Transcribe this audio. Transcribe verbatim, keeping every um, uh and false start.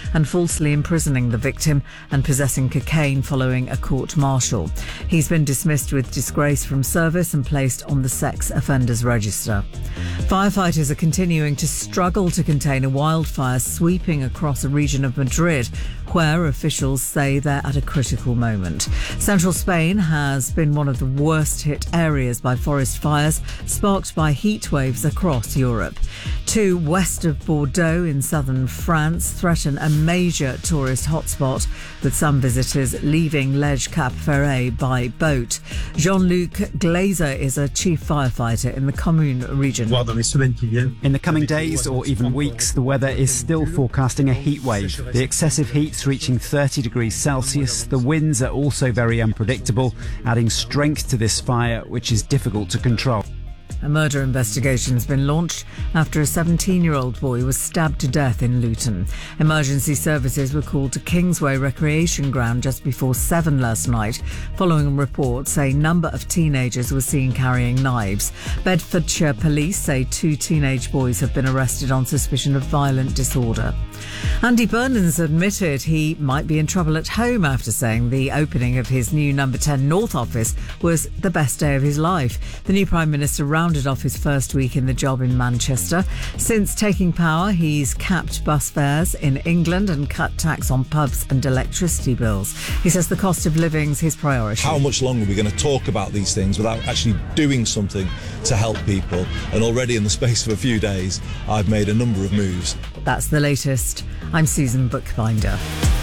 and falsely imprisoning the victim and possessing cocaine following a court-martial. He's been dismissed with disgrace from service and placed on the sex offenders register. Firefighters are continuing to struggle to contain a wildfire sweeping across a region of Madrid, where officials say they're at a critical moment. Central Spain has been one of the worst hit areas by forest fires, sparked by heat waves across Europe. Two west of Bordeaux in southern France threaten a major tourist hotspot, with some visitors leaving Les Cap Ferret by boat. Jean-Luc Glazer is a chief firefighter in the Commune region. In the coming days or even weeks, the weather is still forecasting a heat wave. The excessive heat's reaching thirty degrees Celsius. The winds are also very unpredictable, adding strength to this fire, which is difficult to control. A murder investigation has been launched after a seventeen-year-old boy was stabbed to death in Luton. Emergency services were called to Kingsway Recreation Ground just before seven last night, following a report saying a number of teenagers were seen carrying knives. Bedfordshire police say two teenage boys have been arrested on suspicion of violent disorder. Andy Burnham's admitted he might be in trouble at home after saying the opening of his new Number ten North office was the best day of his life. The new Prime Minister rounded off his first week in the job in Manchester. Since taking power, he's capped bus fares in England and cut tax on pubs and electricity bills. He says the cost of living's his priority. How much longer are we going to talk about these things without actually doing something to help people? And already in the space of a few days, I've made a number of moves. That's the latest. I'm Susan Bookbinder.